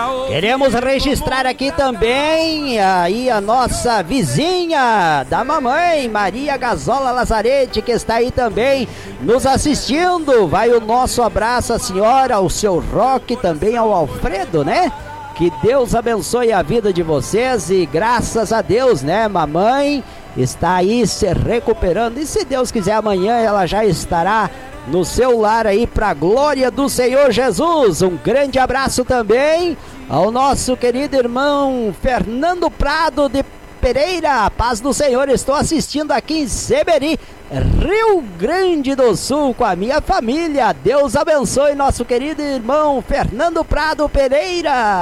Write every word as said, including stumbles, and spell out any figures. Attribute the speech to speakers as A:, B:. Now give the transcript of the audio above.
A: Queremos registrar aqui também aí a nossa vizinha da mamãe, Maria Gazola Lazarete, que está aí também nos assistindo. Vai o nosso abraço à senhora, ao seu Roque, também ao Alfredo, né? Que Deus abençoe a vida de vocês e graças a Deus, né, mamãe está aí se recuperando e se Deus quiser amanhã ela já estará no seu lar aí pra glória do Senhor Jesus. Um grande abraço também ao nosso querido irmão Fernando Prado de Pereira. Paz do Senhor, estou assistindo aqui em Seberi, Rio Grande do Sul, com a minha família. Deus abençoe nosso querido irmão Fernando Prado Pereira.